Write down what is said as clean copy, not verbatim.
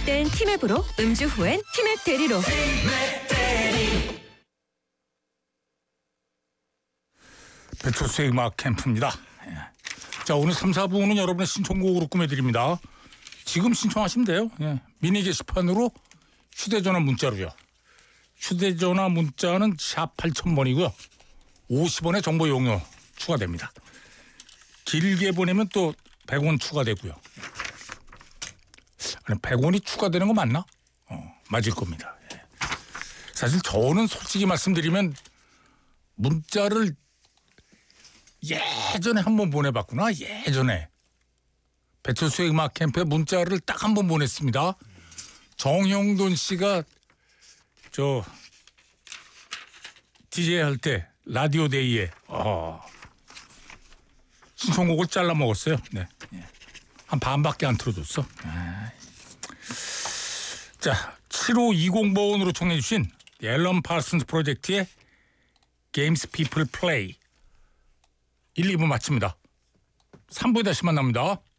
힘들 땐 티맵으로, 음주 후엔 티맵 대리로. 배철수의 음악 캠프입니다. 자, 오늘 3, 4부는 여러분의 신청곡으로 꾸며드립니다. 지금 신청하시면 돼요. 미니 게시판으로 휴대전화 문자로요. 휴대전화 문자는 샵 8000번이고요. 50원의 정보 용료 추가됩니다. 길게 보내면 또 100원 추가되고요. 아니, 100원이 추가되는 거 맞나? 맞을 겁니다. 사실 저는 솔직히 말씀드리면 문자를 예전에 한번 보내봤구나. 예전에 배철수의 음악 캠프에 문자를 딱 한 번 보냈습니다. 정형돈 씨가 저 DJ 할 때 라디오 데이에 신청곡을 잘라 먹었어요. 네. 한 반밖에 안 틀어줬어. 자, 7520번으로 청해 주신 앨런 파슨스 프로젝트의 Games People Play 1, 2부 마칩니다. 3부에 다시 만납니다.